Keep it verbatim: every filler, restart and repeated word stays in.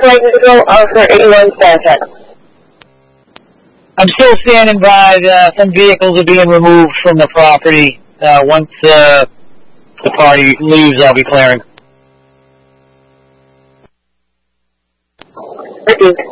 Flight Eagle, Oscar eighty-one Sarasota. I'm still standing by. Uh, some vehicles are being removed from the property. Uh, once uh, the party leaves, I'll be clearing. Repeat.